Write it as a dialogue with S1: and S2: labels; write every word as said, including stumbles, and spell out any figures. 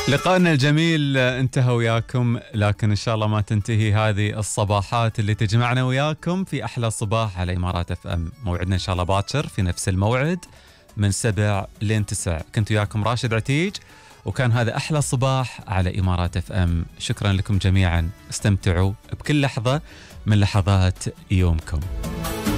S1: لقاءنا الجميل انتهى وياكم، لكن إن شاء الله ما تنتهي هذه الصباحات اللي تجمعنا وياكم في أحلى صباح على إمارات اف ام. موعدنا إن شاء الله باكر في نفس الموعد من سبع لين تسع. كنت وياكم راشد عتيج، وكان هذا أحلى صباح على إمارات اف ام. شكرا لكم جميعا، استمتعوا بكل لحظة من لحظات يومكم.